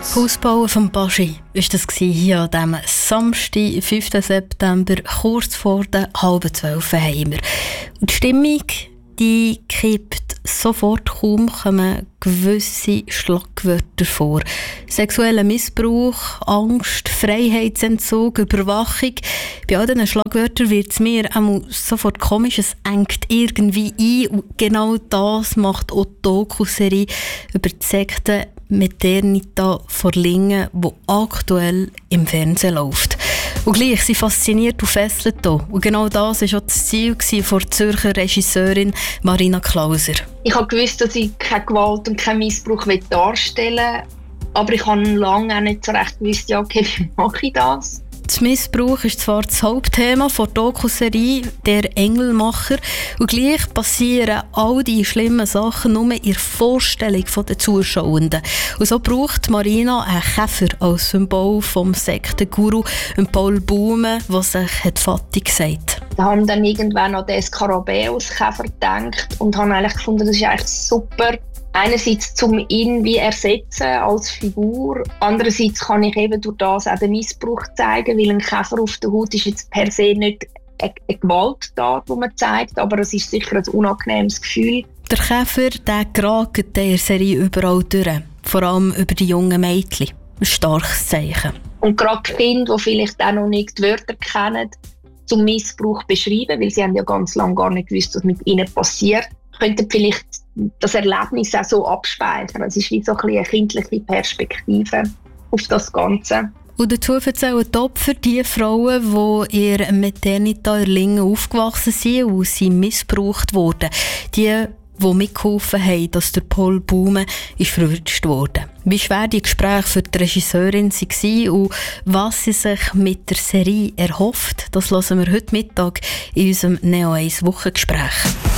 Hausbauen von Baschi war das hier an diesem Samstag, 5. September, kurz vor der 11:30 heim. Und die Stimmung, die kippt sofort, kaum kommen gewisse Schlagwörter vor. Sexueller Missbrauch, Angst, Freiheitsentzug, Überwachung. Bei all diesen Schlagwörtern wird es mir auch sofort komisch, es engt irgendwie ein. Und genau das macht auch die Doku-Serie über die Sekte Maternita vor Lingen, die aktuell im Fernsehen läuft. Und gleich, sie fasziniert und fesselt hier. Und genau das war auch das Ziel von der Zürcher Regisseurin Marina Klauser. Ich habe gewusst, dass ich keine Gewalt und keinen Missbrauch darstellen will. Aber ich habe lange auch nicht so recht gewusst, ja, okay, wie mache ich das? Das Missbrauch ist zwar das Hauptthema der Doku-Serie «Der Engelmacher» und gleich passieren all die schlimmen Sachen nur in der Vorstellung der Zuschauenden. Und so braucht Marina einen Käfer als Symbol vom Sektenguru Paul Baume, der sich Vati gesagt hat. Ich habe dann irgendwann an den Skarabäus-Käfer gedacht und habe eigentlich gefunden, das ist eigentlich super. Einerseits zum ihn wie ersetzen als Figur, andererseits kann ich eben durch das auch den Missbrauch zeigen, weil ein Käfer auf der Haut ist jetzt per se nicht eine Gewalttat, die man zeigt, aber es ist sicher ein unangenehmes Gefühl. Der Käfer, der geragt der Serie überall durch, vor allem über die jungen Mädchen. Ein starkes Zeichen. Und gerade Kinder, die vielleicht auch noch nicht die Wörter kennen, zum Missbrauch beschreiben, weil sie haben ja ganz lange gar nicht gewusst, was mit ihnen passiert, könnten vielleicht das Erlebnis auch so abspeichern. Es ist wie so eine kindliche Perspektive auf das Ganze. Und dazu erzählen die Opfer, die Frauen, die in der Maternita in Lingen aufgewachsen sind und sie missbraucht wurden. Die mitgeholfen haben, dass der Paul Baume verwünscht wurde. Wie schwer die Gespräche für die Regisseurin waren und was sie sich mit der Serie erhofft, das hören wir heute Mittag in unserem Neo 1 Wochengespräch.